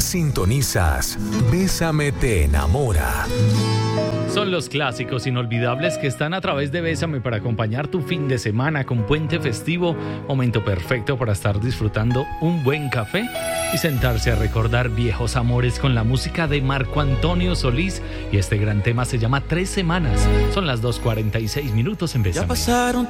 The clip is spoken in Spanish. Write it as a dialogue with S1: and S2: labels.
S1: Sintonizas Bésame te enamora.
S2: Son los clásicos inolvidables que están a través de Bésame para acompañar tu fin de semana con puente festivo, momento perfecto para estar disfrutando un buen café y sentarse a recordar viejos amores con la música de Marco Antonio Solís, y este gran tema se llama 3 semanas. Son las 2:46 en Bésame.
S3: Ya pasaron